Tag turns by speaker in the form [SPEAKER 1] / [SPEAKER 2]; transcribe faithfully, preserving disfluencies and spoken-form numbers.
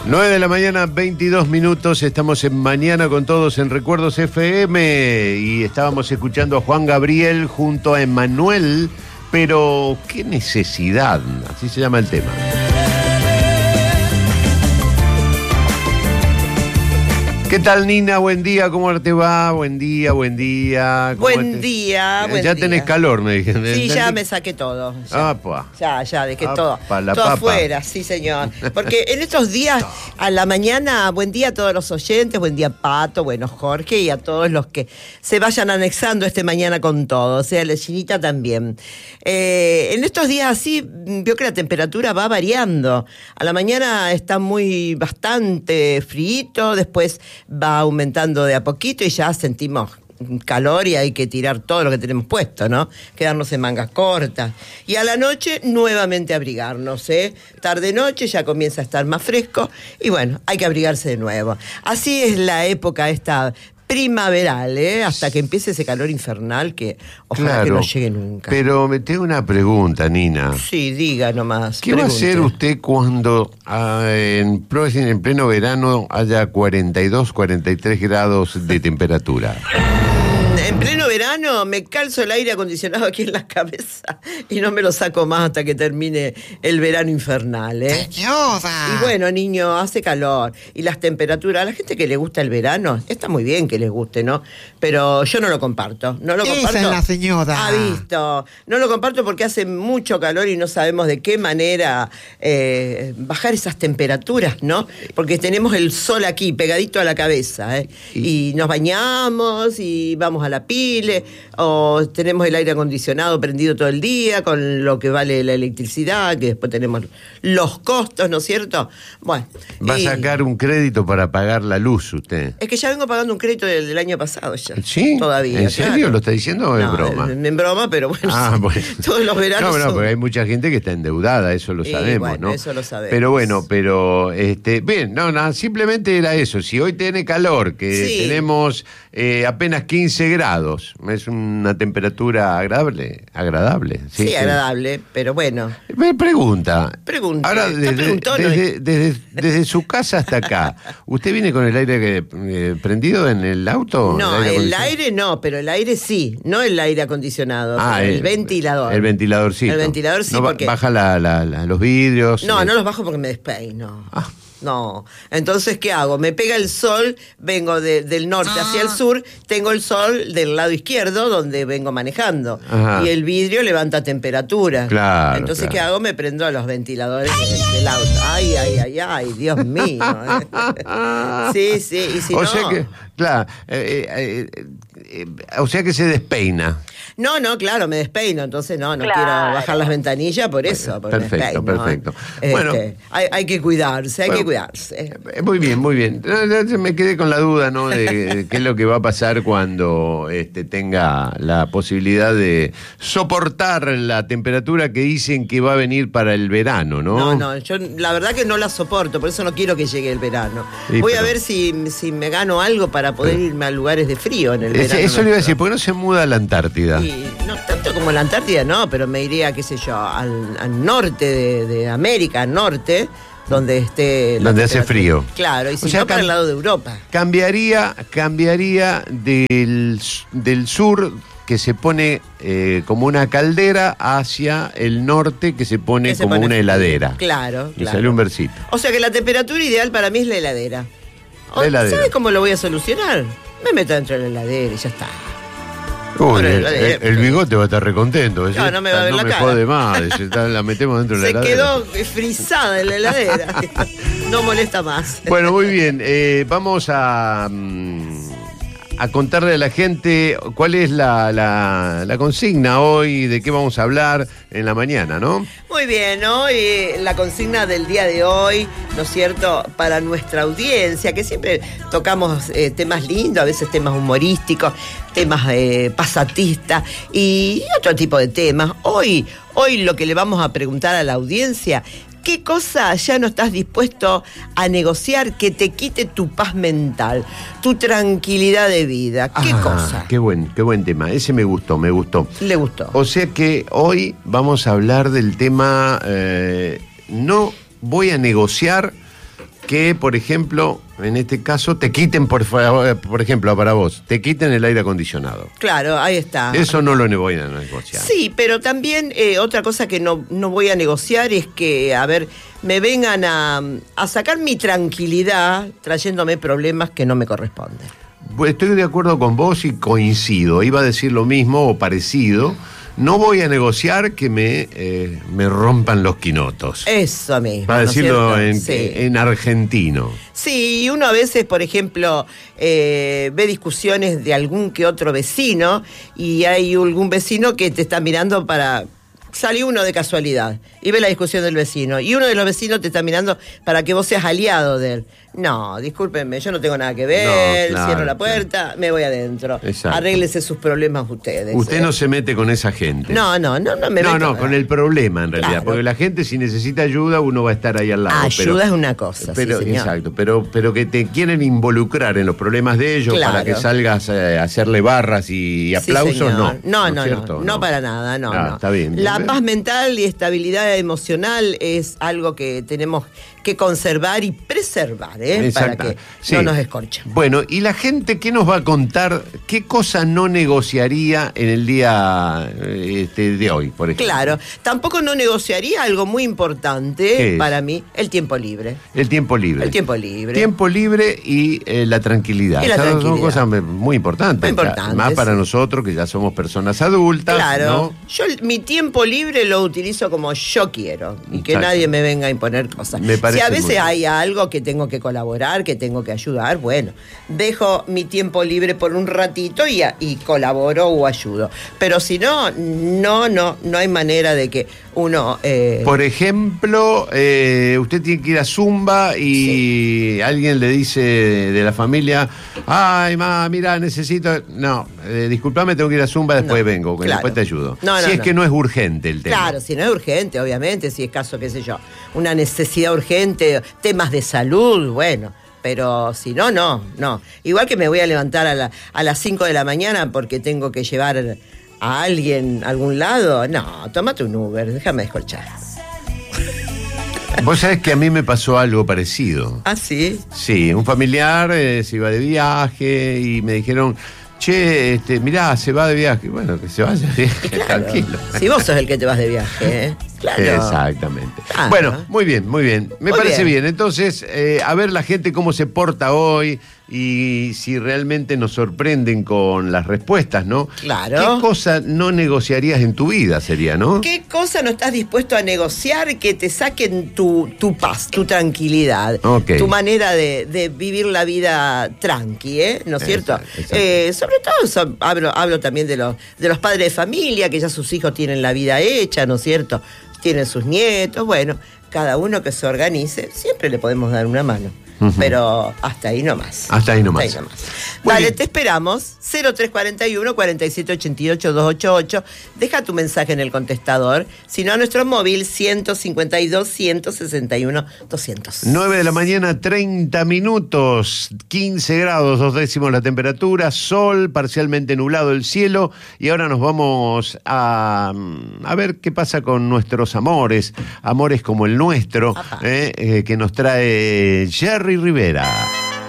[SPEAKER 1] nueve de la mañana, veintidós minutos, estamos en Mañana con Todos en Recuerdos F M y estábamos escuchando a Juan Gabriel junto a Emmanuel, pero qué necesidad, así se llama el tema. ¿Qué tal, Nina? Buen día, ¿cómo te va? Buen día, buen día.
[SPEAKER 2] Buen
[SPEAKER 1] te...
[SPEAKER 2] día, buen
[SPEAKER 1] ya
[SPEAKER 2] día.
[SPEAKER 1] Tenés calor, me dijeron.
[SPEAKER 2] Sí, ya me saqué todo. Ya,
[SPEAKER 1] Apa.
[SPEAKER 2] ya, ya dejé
[SPEAKER 1] Apa,
[SPEAKER 2] todo.
[SPEAKER 1] la
[SPEAKER 2] todo
[SPEAKER 1] papa.
[SPEAKER 2] afuera, sí, señor. Porque en estos días, a la mañana, buen día a todos los oyentes, buen día, Pato, bueno, Jorge, y a todos los que se vayan anexando este Mañana con Todos, o sea, la Chinita también. Eh, en estos días así, veo que la temperatura va variando. A la mañana está muy bastante frío, después va aumentando de a poquito y ya sentimos calor y hay que tirar todo lo que tenemos puesto, ¿no? Quedarnos en mangas cortas. Y a la noche, nuevamente abrigarnos, ¿eh? Tarde-noche ya comienza a estar más fresco y bueno, hay que abrigarse de nuevo. Así es la época esta primaveral, ¿eh? Hasta que empiece ese calor infernal que ojalá
[SPEAKER 1] Claro,
[SPEAKER 2] que no llegue nunca.
[SPEAKER 1] Pero me tengo una pregunta, Nina.
[SPEAKER 2] Sí, diga nomás.
[SPEAKER 1] ¿Qué
[SPEAKER 2] pregunte.
[SPEAKER 1] va a hacer usted cuando ah, en, en pleno verano haya cuarenta y dos, cuarenta y tres grados de temperatura?
[SPEAKER 2] En pleno verano me calzo el aire acondicionado aquí en la cabeza y no me lo saco más hasta que termine el verano infernal, ¿eh?
[SPEAKER 3] Señora.
[SPEAKER 2] Y bueno, niño, hace calor. Y las temperaturas, a la gente que le gusta el verano, está muy bien que les guste, ¿no? Pero yo no lo comparto. No lo
[SPEAKER 3] Esa
[SPEAKER 2] comparto.
[SPEAKER 3] es la señora.
[SPEAKER 2] Ha visto. No lo comparto porque hace mucho calor y no sabemos de qué manera eh, bajar esas temperaturas, ¿no? Porque tenemos el sol aquí, pegadito a la cabeza, ¿eh? Y nos bañamos y vamos a la pile, o tenemos el aire acondicionado prendido todo el día, con lo que vale la electricidad, que después tenemos los costos, ¿no es cierto? Bueno.
[SPEAKER 1] ¿Va
[SPEAKER 2] y
[SPEAKER 1] a sacar un crédito para pagar la luz usted?
[SPEAKER 2] es que ya vengo pagando un crédito del, del año pasado ya.
[SPEAKER 1] ¿Sí?
[SPEAKER 2] Todavía.
[SPEAKER 1] ¿En serio?
[SPEAKER 2] claro.
[SPEAKER 1] ¿Lo está diciendo o es
[SPEAKER 2] No,
[SPEAKER 1] broma?
[SPEAKER 2] En, en broma, pero bueno,
[SPEAKER 1] Ah,
[SPEAKER 2] sí,
[SPEAKER 1] bueno.
[SPEAKER 2] todos los veranos
[SPEAKER 1] No, no,
[SPEAKER 2] son-
[SPEAKER 1] porque hay mucha gente que está endeudada, eso lo
[SPEAKER 2] Y
[SPEAKER 1] sabemos,
[SPEAKER 2] bueno,
[SPEAKER 1] ¿no?
[SPEAKER 2] eso lo sabemos.
[SPEAKER 1] Pero bueno, pero, este, bien, no, no, simplemente era eso. Si hoy tiene calor, que
[SPEAKER 2] Sí.
[SPEAKER 1] tenemos eh, apenas quince grados, es una temperatura agradable, agradable.
[SPEAKER 2] Sí,
[SPEAKER 1] sí.
[SPEAKER 2] agradable, pero bueno.
[SPEAKER 1] Me pregunta.
[SPEAKER 2] Pregunte,
[SPEAKER 1] Ahora,
[SPEAKER 2] está
[SPEAKER 1] desde,
[SPEAKER 2] preguntón
[SPEAKER 1] desde,
[SPEAKER 2] hoy.
[SPEAKER 1] desde, desde su casa hasta acá, ¿usted viene con el aire que, eh, prendido en el auto?
[SPEAKER 2] No, el
[SPEAKER 1] acondicionado?
[SPEAKER 2] aire no, pero el aire sí, no el aire acondicionado,
[SPEAKER 1] Ah,
[SPEAKER 2] el, ventilador.
[SPEAKER 1] El ventilador sí.
[SPEAKER 2] El ventilador sí,
[SPEAKER 1] no, ba-
[SPEAKER 2] porque-
[SPEAKER 1] baja la, la- la- los vidrios.
[SPEAKER 2] No,
[SPEAKER 1] eh.
[SPEAKER 2] no los bajo porque me despeino.
[SPEAKER 1] Ah.
[SPEAKER 2] No. Entonces, ¿qué hago? Me pega el sol, vengo de- del norte hacia el sur, tengo el sol del lado izquierdo donde vengo manejando.
[SPEAKER 1] Ajá.
[SPEAKER 2] Y el vidrio levanta temperatura.
[SPEAKER 1] Claro,
[SPEAKER 2] Entonces,
[SPEAKER 1] claro.
[SPEAKER 2] ¿qué hago? Me prendo a los ventiladores del, del auto. Ay, ay, ay, ay, Dios mío. ¿eh? Sí, sí, y si
[SPEAKER 1] o
[SPEAKER 2] no...
[SPEAKER 1] sea que, claro, eh, eh, eh, eh, o sea que se despeina.
[SPEAKER 2] No, no, claro, me despeino, entonces no, no
[SPEAKER 4] Claro.
[SPEAKER 2] quiero bajar las ventanillas por eso, porque
[SPEAKER 1] perfecto,
[SPEAKER 2] me despeino,
[SPEAKER 1] perfecto.
[SPEAKER 2] ¿eh?
[SPEAKER 1] Bueno.
[SPEAKER 2] Este, hay, hay que cuidarse, hay
[SPEAKER 1] Bueno,
[SPEAKER 2] que cuidarse.
[SPEAKER 1] Eh, Muy bien, muy bien. No, no, Me quedé con la duda, ¿no? De, de qué es lo que va a pasar cuando este, tenga la posibilidad de soportar la temperatura que dicen que va a venir para el verano, ¿no?
[SPEAKER 2] No, no, yo la verdad que no la soporto, por eso no quiero que llegue el verano.
[SPEAKER 1] Sí,
[SPEAKER 2] Voy a
[SPEAKER 1] pero-
[SPEAKER 2] ver si, si me gano algo para poder
[SPEAKER 1] Pero-
[SPEAKER 2] irme a lugares de frío en el
[SPEAKER 1] Ese-
[SPEAKER 2] verano.
[SPEAKER 1] eso le iba a decir,
[SPEAKER 2] nuestro.
[SPEAKER 1] ¿por qué no se muda a la Antártida?
[SPEAKER 2] Y no tanto como la Antártida, no, pero me iría, qué sé yo, al, al norte de, de América, al norte, donde esté... la
[SPEAKER 1] Donde hace
[SPEAKER 2] temperatura.
[SPEAKER 1] frío.
[SPEAKER 2] Claro, y si
[SPEAKER 1] O sea,
[SPEAKER 2] no, para
[SPEAKER 1] cam-
[SPEAKER 2] el lado de Europa.
[SPEAKER 1] Cambiaría, cambiaría del, del sur que se pone eh, como una caldera hacia el norte que se pone
[SPEAKER 2] Que se
[SPEAKER 1] como
[SPEAKER 2] pone
[SPEAKER 1] una
[SPEAKER 2] frío.
[SPEAKER 1] heladera.
[SPEAKER 2] Claro,
[SPEAKER 1] Y
[SPEAKER 2] claro.
[SPEAKER 1] sale un versito.
[SPEAKER 2] O sea que la temperatura ideal para mí es la heladera.
[SPEAKER 1] La heladera.
[SPEAKER 2] ¿Sabes cómo lo voy a solucionar? Me meto dentro de la heladera y ya está.
[SPEAKER 1] Uy,
[SPEAKER 2] Bueno,
[SPEAKER 1] el,
[SPEAKER 2] la-
[SPEAKER 1] el- el bigote va a estar recontento. decir,
[SPEAKER 2] No, no me va a ver
[SPEAKER 1] no
[SPEAKER 2] la
[SPEAKER 1] me
[SPEAKER 2] cara.
[SPEAKER 1] jode más. dice, está- la metemos dentro de
[SPEAKER 2] Se
[SPEAKER 1] la heladera.
[SPEAKER 2] quedó frisada en la heladera. No molesta más.
[SPEAKER 1] Bueno, muy bien. eh, vamos a, mm, a contarle a la gente cuál es la, la, la consigna hoy, de qué vamos a hablar en la mañana, ¿no?
[SPEAKER 2] Muy bien, ¿no? Y la consigna del día de hoy, ¿no es cierto?, para nuestra audiencia, que siempre tocamos eh, temas lindos, a veces temas humorísticos, temas eh, pasatistas y otro tipo de temas. Hoy, hoy lo que le vamos a preguntar a la audiencia, ¿qué cosa ya no estás dispuesto a negociar que te quite tu paz mental, tu tranquilidad de vida? ¿Qué
[SPEAKER 1] Ah,
[SPEAKER 2] cosa?
[SPEAKER 1] Qué buen, qué buen tema. Ese me gustó, me gustó.
[SPEAKER 2] ¿Le gustó?
[SPEAKER 1] O sea que hoy vamos a hablar del tema, eh, no voy a negociar que, por ejemplo, en este caso, te quiten, por, por ejemplo, para vos, te quiten el aire acondicionado.
[SPEAKER 2] Claro, ahí está.
[SPEAKER 1] Eso no lo voy a negociar.
[SPEAKER 2] Sí, pero también eh, otra cosa que no, no voy a negociar es que, a ver, me vengan a, a sacar mi tranquilidad trayéndome problemas que no me corresponden.
[SPEAKER 1] Pues estoy de acuerdo con vos y coincido. Iba a decir lo mismo o parecido. No voy a negociar que me, eh, me rompan los quinotos.
[SPEAKER 2] Eso mismo.
[SPEAKER 1] Para decirlo
[SPEAKER 2] ¿no
[SPEAKER 1] en,
[SPEAKER 2] sí.
[SPEAKER 1] en argentino.
[SPEAKER 2] Sí, y uno a veces, por ejemplo, eh, ve discusiones de algún que otro vecino y hay algún vecino que te está mirando para... Sale uno de casualidad y ve la discusión del vecino y uno de los vecinos te está mirando para que vos seas aliado de él. No, discúlpenme, yo no tengo nada que ver, no, claro, cierro la puerta, claro. Me voy adentro. Exacto. Arréglese sus problemas ustedes.
[SPEAKER 1] Usted
[SPEAKER 2] ¿eh?
[SPEAKER 1] no se mete con esa gente.
[SPEAKER 2] No, no, no, no me
[SPEAKER 1] No,
[SPEAKER 2] meto
[SPEAKER 1] no, con el problema en realidad, claro. Porque la gente si necesita ayuda uno va a estar ahí al lado.
[SPEAKER 2] Ayuda pero, es una cosa,
[SPEAKER 1] pero,
[SPEAKER 2] sí, señor.
[SPEAKER 1] Exacto, pero, pero que te quieren involucrar en los problemas de ellos claro. Para que salgas a hacerle barras y aplausos,
[SPEAKER 2] sí,
[SPEAKER 1] no.
[SPEAKER 2] No, no,
[SPEAKER 1] no,
[SPEAKER 2] no, no, no para nada, no, ah, no.
[SPEAKER 1] Está bien.
[SPEAKER 2] La
[SPEAKER 1] bien.
[SPEAKER 2] paz mental y estabilidad emocional es algo que tenemos que conservar y preservar, ¿eh? Para que sí. No nos escorchen.
[SPEAKER 1] Bueno, y la gente, ¿qué nos va a contar? ¿Qué cosa no negociaría en el día este, de hoy, por ejemplo?
[SPEAKER 2] Claro, tampoco no negociaría algo muy importante para mí, el tiempo libre.
[SPEAKER 1] El tiempo libre.
[SPEAKER 2] El tiempo libre.
[SPEAKER 1] Tiempo libre y eh, la tranquilidad.
[SPEAKER 2] Y la
[SPEAKER 1] Esas
[SPEAKER 2] tranquilidad.
[SPEAKER 1] Son cosas muy importantes.
[SPEAKER 2] Muy importantes.
[SPEAKER 1] Más para sí. Nosotros, que ya somos personas adultas.
[SPEAKER 2] Claro.
[SPEAKER 1] ¿No?
[SPEAKER 2] Yo mi tiempo libre lo utilizo como yo quiero y que Exacto. Nadie me venga a imponer cosas.
[SPEAKER 1] Me parece
[SPEAKER 2] si a veces
[SPEAKER 1] muy
[SPEAKER 2] hay algo que tengo que colaborar, que tengo que ayudar, bueno, dejo mi tiempo libre por un ratito y, y colaboro o ayudo. Pero si no, no, no, no hay manera de que uno... Eh...
[SPEAKER 1] Por ejemplo, eh, usted tiene que ir a Zumba y sí. Alguien le dice de la familia, ay, ma, mira, necesito... No, eh, disculpame, tengo que ir a Zumba, después no, vengo, claro. Después te ayudo.
[SPEAKER 2] No, no,
[SPEAKER 1] si es
[SPEAKER 2] no.
[SPEAKER 1] que no es urgente el tema.
[SPEAKER 2] Claro, si no es urgente, obviamente, si es caso, qué sé yo, una necesidad urgente, temas de salud, bueno... Pero si no, no, no. Igual que me voy a levantar a, la, a las cinco de la mañana porque tengo que llevar a alguien a algún lado. No, tómate un Uber, déjame descolchar.
[SPEAKER 1] Vos sabés que a mí me pasó algo parecido.
[SPEAKER 2] ¿Ah, sí?
[SPEAKER 1] Sí, un familiar eh, se iba de viaje y me dijeron... Che, este, mirá, se va de viaje. Bueno, que se vaya de viaje,
[SPEAKER 2] claro,
[SPEAKER 1] tranquilo.
[SPEAKER 2] Si vos sos el que te vas de viaje, ¿eh? Claro.
[SPEAKER 1] Exactamente.
[SPEAKER 2] Ah,
[SPEAKER 1] bueno, muy bien, muy bien. Me
[SPEAKER 2] muy
[SPEAKER 1] parece
[SPEAKER 2] bien.
[SPEAKER 1] bien. Entonces, eh, a ver la gente cómo se porta hoy y si realmente nos sorprenden con las respuestas, ¿no?
[SPEAKER 2] Claro.
[SPEAKER 1] ¿Qué cosa no negociarías en tu vida sería, no?
[SPEAKER 2] ¿Qué cosa no estás dispuesto a negociar que te saquen tu, tu paz, tu tranquilidad,
[SPEAKER 1] okay.
[SPEAKER 2] Tu manera de, de vivir la vida tranqui, ¿eh? ¿No es cierto?
[SPEAKER 1] Exacto, exacto.
[SPEAKER 2] Eh, sobre todo so, hablo, hablo también de los, de los padres de familia, que ya sus hijos tienen la vida hecha, ¿no es cierto? Tienen sus nietos, bueno, cada uno que se organice, siempre le podemos dar una mano. Uh-huh. Pero hasta ahí nomás.
[SPEAKER 1] Hasta ahí nomás.
[SPEAKER 2] Hasta ahí nomás. Vale, bien. Te esperamos. cero tres cuatro uno, cuatro siete ocho ocho, dos ocho ocho. Deja tu mensaje en el contestador. Si no, a nuestro móvil ciento cincuenta y dos, ciento sesenta y uno, doscientos.
[SPEAKER 1] nueve de la mañana, treinta minutos. quince grados, dos décimos la temperatura. Sol, parcialmente nublado el cielo. Y ahora nos vamos a, a ver qué pasa con nuestros amores. Amores como el nuestro, eh, eh, que nos trae Jerry Rivera.